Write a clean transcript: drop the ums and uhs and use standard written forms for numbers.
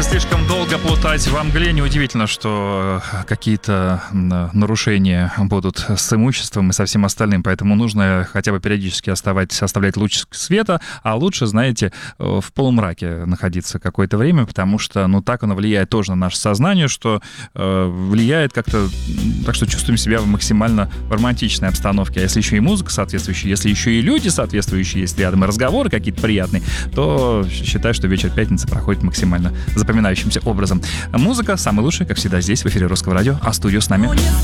Если слишком долго плутать во мгле, неудивительно, что какие-то нарушения будут с имуществом и со всем остальным. Поэтому нужно хотя бы периодически оставлять луч света, а лучше, знаете, в полумраке находиться какое-то время, потому что, так оно влияет тоже на наше сознание, что влияет как-то, так что чувствуем себя максимально в романтичной обстановке. А если еще и музыка соответствующая, если еще и люди соответствующие есть рядом, и разговоры какие-то приятные, то считаю, что вечер пятницы проходит максимально запоминающимся образом. Музыка самая лучшая, как всегда, здесь, в эфире Русского радио, а студию с нами